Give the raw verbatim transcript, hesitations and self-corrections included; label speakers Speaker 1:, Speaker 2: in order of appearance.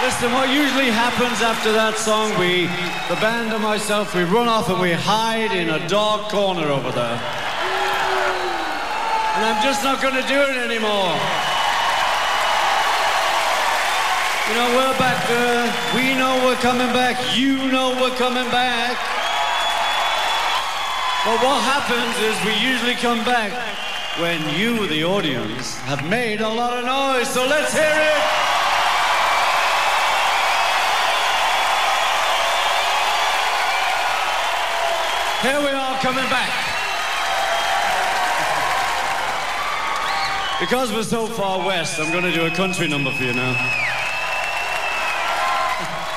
Speaker 1: Listen, what usually happens after that song, we, the band and myself, we run off and we hide in a dark corner over there. And I'm just not going to do it anymore. You know, we're back there. We know we're coming back. You know we're coming back. But what happens is we usually come back when you, the audience, have made a lot of noise. So let's hear it. Here we are coming back. Because we're so far west, I'm going to do a country number for you now.